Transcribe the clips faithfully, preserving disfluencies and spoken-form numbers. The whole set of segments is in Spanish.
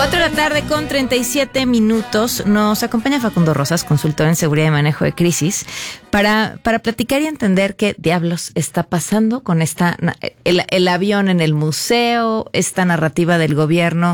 Cuatro de la tarde con treinta y siete minutos. Nos acompaña Facundo Rosas, consultor en seguridad y manejo de crisis, para, para platicar y entender qué diablos está pasando con esta el, el avión en el museo, esta narrativa del gobierno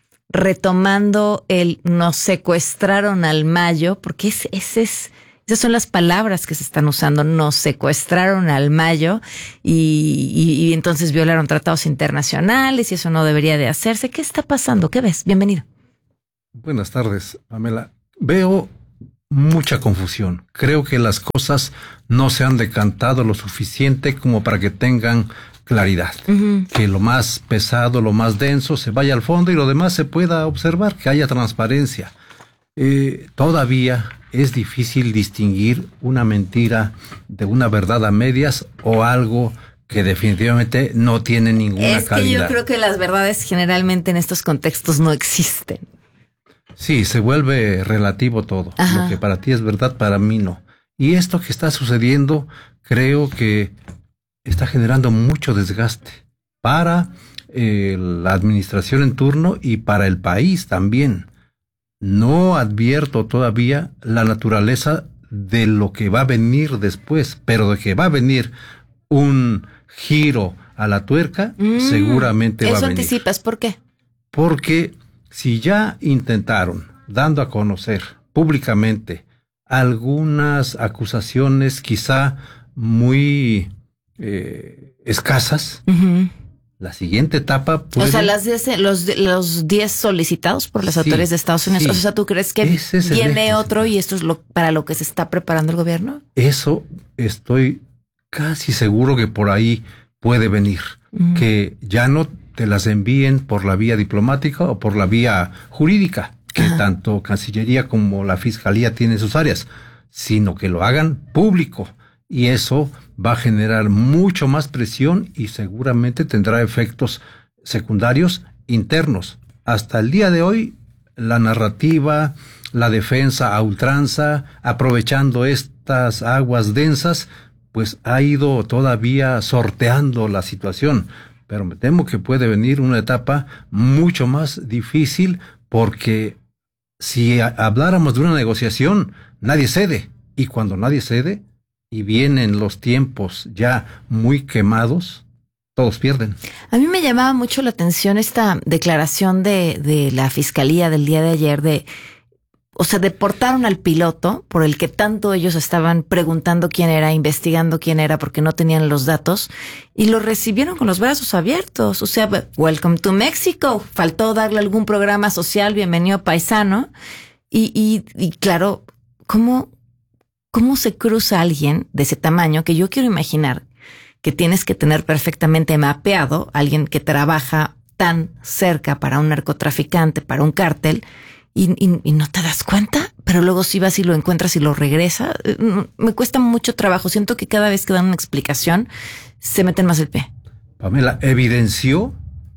retomando el nos secuestraron al Mayo, porque es, ese es, esas son las palabras que se están usando, nos secuestraron al Mayo y, y, y entonces violaron tratados internacionales y eso no debería de hacerse. ¿Qué está pasando? ¿Qué ves? Bienvenido. Buenas tardes, Pamela. Veo mucha confusión. Creo que las cosas no se han decantado lo suficiente como para que tengan claridad. Uh-huh. Que lo más pesado, lo más denso se vaya al fondo y lo demás se pueda observar, que haya transparencia. Eh, todavía es difícil distinguir una mentira de una verdad a medias o algo que definitivamente no tiene ninguna es calidad. Es que yo creo que las verdades generalmente en estos contextos no existen. Sí, se vuelve relativo todo. Ajá. Lo que para ti es verdad, para mí no. Y esto que está sucediendo, creo que está generando mucho desgaste para eh, la administración en turno y para el país también. No advierto todavía la naturaleza de lo que va a venir después, pero de que va a venir un giro a la tuerca, mm, seguramente va a venir. Eso anticipas, ¿por qué? Porque si ya intentaron, dando a conocer públicamente algunas acusaciones quizá muy eh, escasas, uh-huh. La siguiente etapa puede... O sea, las diez, los, los diez solicitados por las sí, autoridades de Estados Unidos. Sí. O sea, ¿tú crees que es viene otro y esto es lo para lo que se está preparando el gobierno? Eso estoy casi seguro que por ahí puede venir. Mm. Que ya no te las envíen por la vía diplomática o por la vía jurídica, que Ajá. tanto Cancillería como la Fiscalía tienen sus áreas, sino que lo hagan público. Y eso va a generar mucho más presión y seguramente tendrá efectos secundarios internos. Hasta el día de hoy, la narrativa, la defensa a ultranza, aprovechando estas aguas densas, pues ha ido todavía sorteando la situación. Pero me temo que puede venir una etapa mucho más difícil porque si habláramos de una negociación, nadie cede. Y cuando nadie cede, y vienen los tiempos ya muy quemados, todos pierden. A mí me llamaba mucho la atención esta declaración de, de la Fiscalía del día de ayer de, o sea, deportaron al piloto por el que tanto ellos estaban preguntando quién era, investigando quién era porque no tenían los datos y lo recibieron con los brazos abiertos. O sea, welcome to Mexico. Faltó darle algún programa social, bienvenido paisano. Y, y, y claro, ¿cómo... ¿Cómo se cruza alguien de ese tamaño que yo quiero imaginar que tienes que tener perfectamente mapeado, alguien que trabaja tan cerca para un narcotraficante, para un cártel, y, y, y no te das cuenta? Pero luego si vas y lo encuentras y lo regresas. Me cuesta mucho trabajo. Siento que cada vez que dan una explicación se meten más el pie. Pamela, evidenció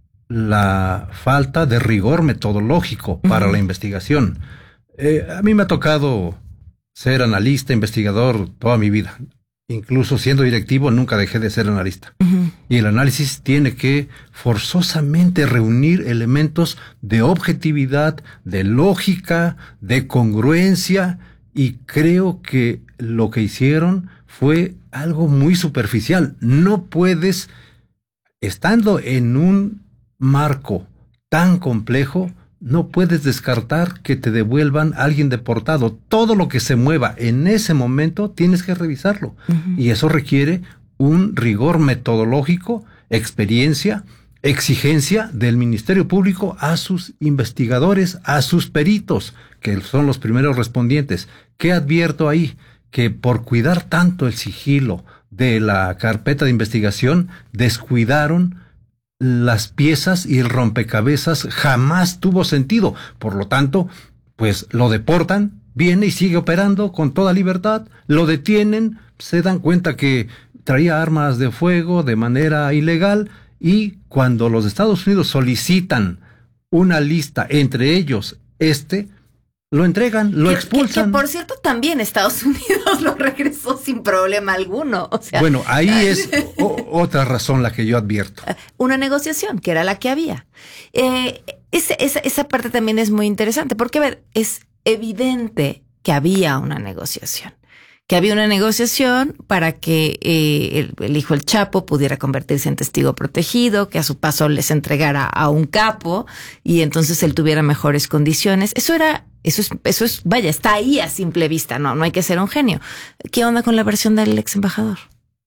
la falta de rigor metodológico para uh-huh. la investigación. Eh, a mí me ha tocado ser analista, investigador toda mi vida. Incluso siendo directivo nunca dejé de ser analista. Uh-huh. Y el análisis tiene que forzosamente reunir elementos de objetividad, de lógica, de congruencia, y creo que lo que hicieron fue algo muy superficial. No puedes, estando en un marco tan complejo, no puedes descartar que te devuelvan a alguien deportado. Todo lo que se mueva en ese momento tienes que revisarlo. Uh-huh. Y eso requiere un rigor metodológico, experiencia, exigencia del Ministerio Público a sus investigadores, a sus peritos, que son los primeros respondientes. ¿Qué advierto ahí? Que por cuidar tanto el sigilo de la carpeta de investigación, descuidaron las piezas y el rompecabezas jamás tuvo sentido. Por lo tanto, pues lo deportan, viene y sigue operando con toda libertad, lo detienen, se dan cuenta que traía armas de fuego de manera ilegal y cuando los Estados Unidos solicitan una lista, entre ellos este, lo entregan, lo que, expulsan. Que, que por cierto también Estados Unidos lo regresó sin problema alguno. O sea, bueno, ahí es o, otra razón la que yo advierto. Una negociación, que era la que había. Eh, ese, esa, esa parte también es muy interesante, porque a ver, es evidente que había una negociación. Que había una negociación para que eh, el, el hijo del Chapo pudiera convertirse en testigo protegido, que a su paso les entregara a un capo y entonces él tuviera mejores condiciones. Eso era, eso es, eso es, vaya, está ahí a simple vista, no, no hay que ser un genio. ¿Qué onda con la versión del ex embajador?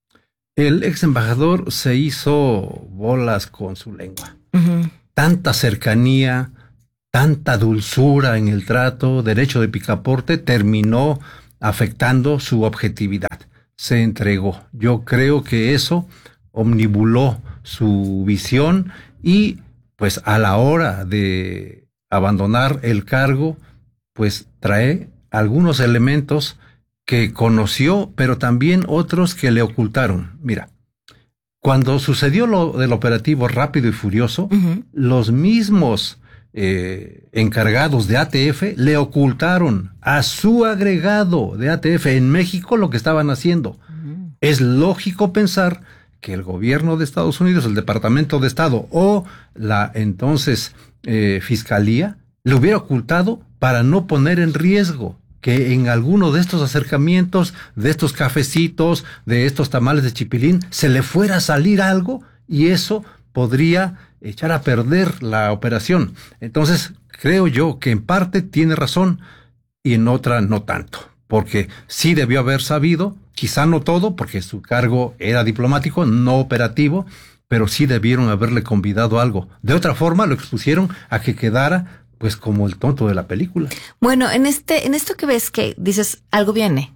El ex embajador se hizo bolas con su lengua. Uh-huh. Tanta cercanía, tanta dulzura en el trato, derecho de picaporte, terminó afectando su objetividad. Se entregó. Yo creo que eso omnibuló su visión y pues a la hora de abandonar el cargo, pues trae algunos elementos que conoció, pero también otros que le ocultaron. Mira, cuando sucedió lo del operativo Rápido y Furioso, uh-huh. los mismos Eh, encargados de A T F le ocultaron a su agregado de A T F en México lo que estaban haciendo. Uh-huh. Es lógico pensar que el gobierno de Estados Unidos, el Departamento de Estado o la entonces eh, Fiscalía le hubiera ocultado para no poner en riesgo que en alguno de estos acercamientos, de estos cafecitos, de estos tamales de chipilín, se le fuera a salir algo y eso podría echar a perder la operación. Entonces, creo yo que en parte tiene razón y en otra no tanto, porque sí debió haber sabido, quizá no todo, porque su cargo era diplomático, no operativo, pero sí debieron haberle convidado algo. De otra forma, lo expusieron a que quedara pues como el tonto de la película. Bueno, en este, en esto que ves que dices, algo viene.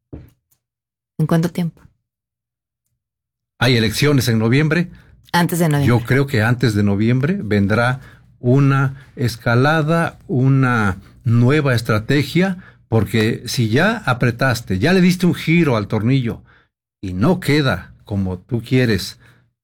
¿En cuánto tiempo? Hay elecciones en noviembre. Antes de noviembre. Yo creo que antes de noviembre vendrá una escalada, una nueva estrategia, porque si ya apretaste, ya le diste un giro al tornillo y no queda como tú quieres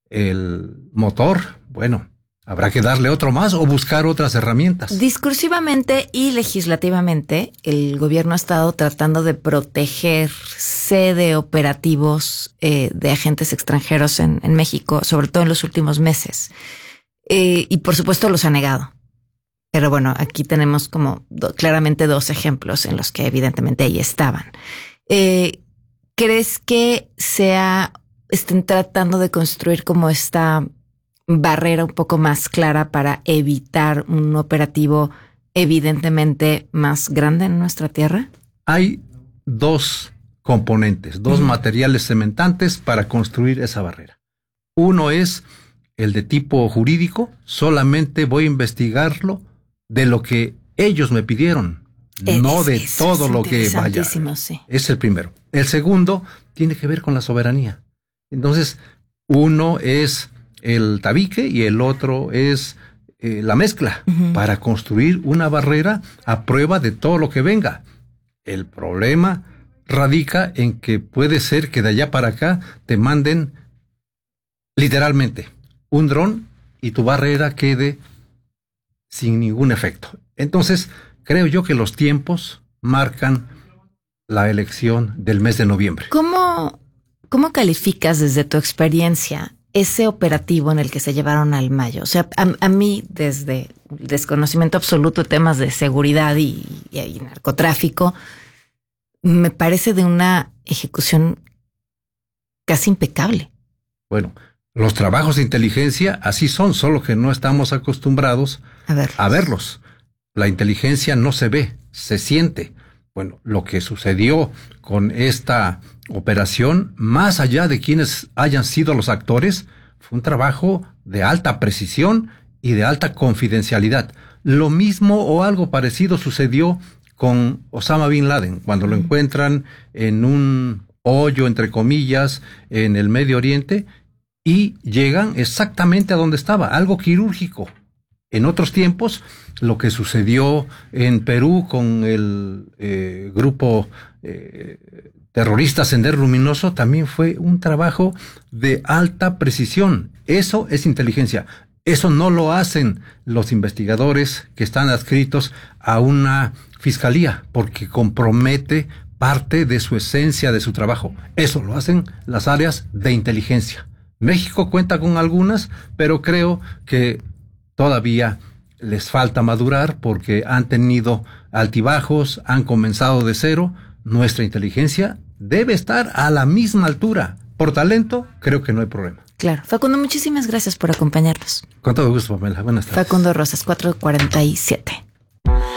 el motor, bueno, habrá que darle otro más o buscar otras herramientas. Discursivamente y legislativamente, el gobierno ha estado tratando de protegerse de operativos eh, de agentes extranjeros en, en México, sobre todo en los últimos meses. Eh, y por supuesto los ha negado. Pero bueno, aquí tenemos como do, claramente dos ejemplos en los que evidentemente ahí estaban. Eh, ¿Crees que sea, estén tratando de construir como esta barrera un poco más clara para evitar un operativo evidentemente más grande en nuestra tierra? Hay dos componentes, dos uh-huh. materiales cementantes para construir esa barrera. Uno es el de tipo jurídico, solamente voy a investigarlo de lo que ellos me pidieron, es, no de es, todo es lo que vaya. Sí. Es el primero. El segundo tiene que ver con la soberanía. Entonces, uno es el tabique y el otro es eh, la mezcla uh-huh. para construir una barrera a prueba de todo lo que venga. El problema radica en que puede ser que de allá para acá te manden literalmente un dron y tu barrera quede sin ningún efecto. Entonces, creo yo que los tiempos marcan la elección del mes de noviembre. ¿Cómo, cómo calificas desde tu experiencia ese operativo en el que se llevaron al Mayo? O sea, a, a mí, desde el desconocimiento absoluto de temas de seguridad y, y, y narcotráfico, me parece de una ejecución casi impecable. Bueno, los trabajos de inteligencia así son, solo que no estamos acostumbrados a verlos. a verlos. La inteligencia no se ve, se siente. Bueno, lo que sucedió con esta operación, más allá de quienes hayan sido los actores, fue un trabajo de alta precisión y de alta confidencialidad. Lo mismo o algo parecido sucedió con Osama Bin Laden, cuando lo encuentran en un hoyo, entre comillas, en el Medio Oriente, y llegan exactamente a donde estaba, algo quirúrgico. En otros tiempos, lo que sucedió en Perú con el eh, grupo eh, terrorista Sendero Luminoso también fue un trabajo de alta precisión. Eso es inteligencia. Eso no lo hacen los investigadores que están adscritos a una fiscalía, porque compromete parte de su esencia de su trabajo. Eso lo hacen las áreas de inteligencia. México cuenta con algunas, pero creo que todavía les falta madurar porque han tenido altibajos, han comenzado de cero. Nuestra inteligencia debe estar a la misma altura. Por talento, creo que no hay problema. Claro. Facundo, muchísimas gracias por acompañarnos. Con todo gusto, Pamela. Buenas tardes. Facundo Rosas, cuatro cuarenta y siete.